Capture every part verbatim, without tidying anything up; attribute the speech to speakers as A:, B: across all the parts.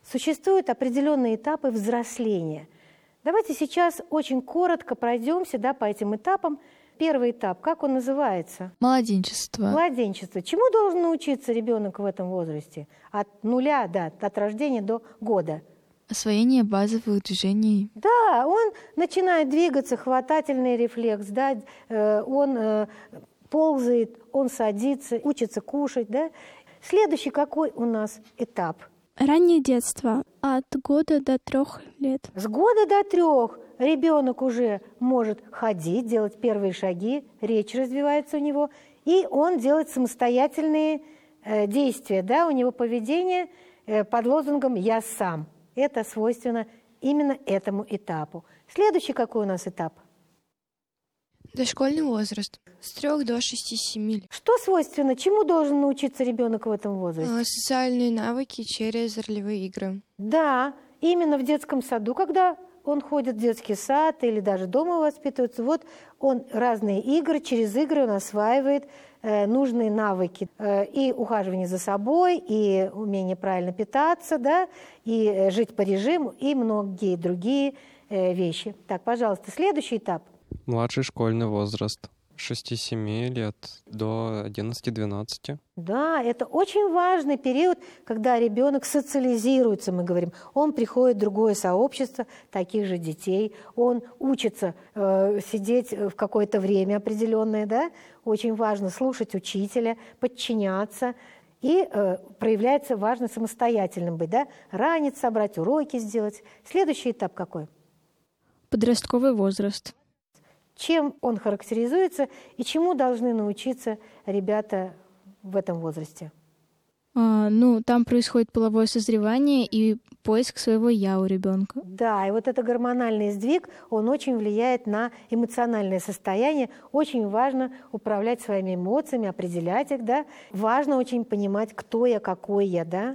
A: существуют определенные этапы взросления. Давайте сейчас очень коротко пройдемся, да, по этим этапам. Первый этап, как он называется?
B: Младенчество.
A: Младенчество. Чему должен научиться ребенок в этом возрасте? От нуля, да, от рождения до года.
B: Освоение базовых движений.
A: Да, он начинает двигаться, хватательный рефлекс, да, э, он э, ползает, он садится, учится кушать, да. Следующий какой у нас этап?
C: Раннее детство. От года до трех лет.
A: С года до трех ребенок уже может ходить, делать первые шаги, речь развивается у него, и он делает самостоятельные э, действия, да, у него поведение э, под лозунгом «я сам». Это свойственно именно этому этапу. Следующий какой у нас этап?
D: Дошкольный возраст. С трех до шести-семи лет.
A: Что свойственно? Чему должен научиться ребенок в этом возрасте?
D: Социальные навыки через ролевые игры.
A: Да, именно в детском саду, когда он ходит в детский сад или даже дома воспитывается, вот он разные игры, через игры он осваивает э, нужные навыки. Э, и ухаживание за собой, и умение правильно питаться, да, и э, жить по режиму, и многие другие э, вещи. Так, пожалуйста, следующий этап.
E: Младший школьный возраст. С шести-семи лет до одиннадцати-двенадцати.
A: Да, это очень важный период, когда ребенок социализируется, мы говорим. Он приходит в другое сообщество таких же детей, он учится э, сидеть в какое-то время определенное, да? Очень важно слушать учителя, подчиняться. И э, проявляется важно самостоятельным быть, да? Ранец собрать, уроки сделать. Следующий этап какой?
C: Подростковый возраст.
A: Чем он характеризуется и чему должны научиться ребята в этом возрасте?
C: А, ну, там происходит половое созревание и поиск своего «я» у ребенка.
A: Да, и вот этот гормональный сдвиг, он очень влияет на эмоциональное состояние. Очень важно управлять своими эмоциями, определять их, да. Важно очень понимать, кто я, какой я, да.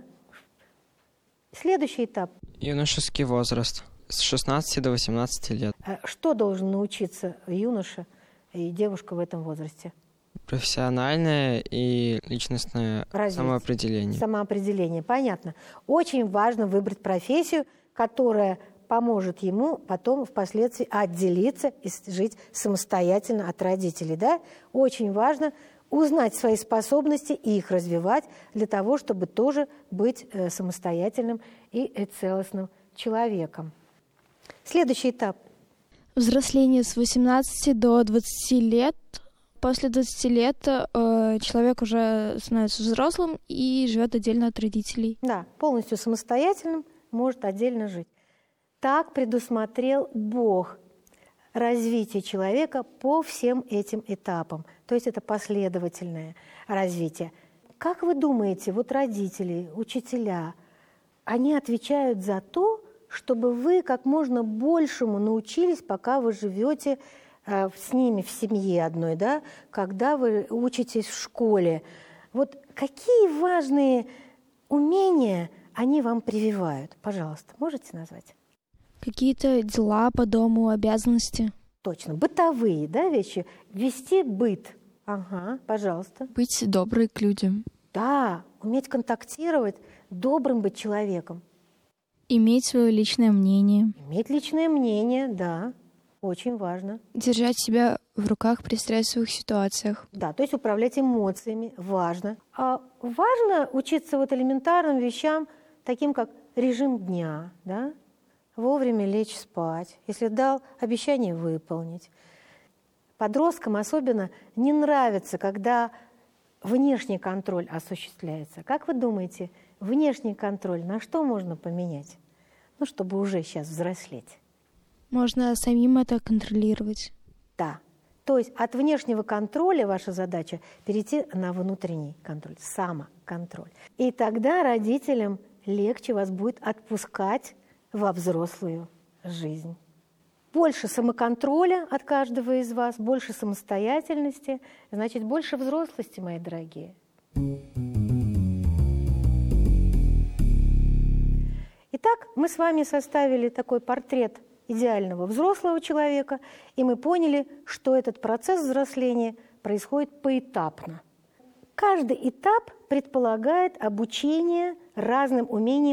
A: Следующий этап.
F: Юношеский возраст. С шестнадцати до восемнадцати лет.
A: Что должен научиться юноша и девушка в этом возрасте?
F: Профессиональное и личностное Развитие. самоопределение.
A: Самоопределение, понятно. Очень важно выбрать профессию, которая поможет ему потом впоследствии отделиться и жить самостоятельно от родителей. Да? Очень важно узнать свои способности и их развивать для того, чтобы тоже быть самостоятельным и целостным человеком. Следующий этап.
C: Взросление с восемнадцати до двадцати лет. После двадцати лет э, человек уже становится взрослым и живет отдельно от родителей.
A: Да, полностью самостоятельным, может отдельно жить. Так предусмотрел Бог развитие человека по всем этим этапам. То есть это последовательное развитие. Как вы думаете, вот родители, учителя, они отвечают за то, чтобы вы как можно большему научились, пока вы живете э, с ними в семье одной, да, когда вы учитесь в школе. Вот какие важные умения они вам прививают? Пожалуйста, можете назвать?
C: Какие-то дела по дому, обязанности.
A: Точно, бытовые, да, вещи. Вести быт. Ага, пожалуйста.
B: Быть доброй к людям.
A: Да, уметь контактировать, добрым быть человеком.
C: Иметь свое личное мнение.
A: Иметь личное мнение, да, очень важно.
D: Держать себя в руках при стрессовых ситуациях.
A: Да, то есть управлять эмоциями, важно. А важно учиться вот элементарным вещам, таким как режим дня, да, вовремя лечь спать, если дал обещание выполнить. Подросткам особенно не нравится, когда внешний контроль осуществляется. Как вы думаете, внешний контроль на что можно поменять? Ну, чтобы уже сейчас взрослеть.
C: Можно самим это контролировать.
A: Да. То есть от внешнего контроля ваша задача перейти на внутренний контроль, самоконтроль. И тогда родителям легче вас будет отпускать во взрослую жизнь. Больше самоконтроля от каждого из вас, больше самостоятельности, значит, больше взрослости, мои дорогие. Итак, мы с вами составили такой портрет идеального взрослого человека, и мы поняли, что этот процесс взросления происходит поэтапно. Каждый этап предполагает обучение разным умениям